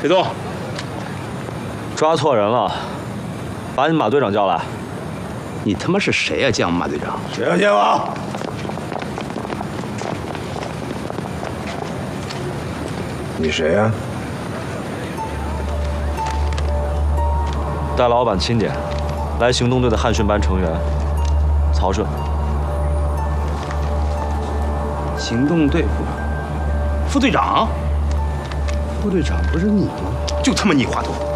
别动！ 抓错人了，把你马队长叫来。 你他妈是谁呀，见我马队长？ 谁要见我？你谁呀？ 戴老板钦点，来行动队的汉训班成员曹顺。 行动队副队长，副队长不是你吗？就他妈你话多。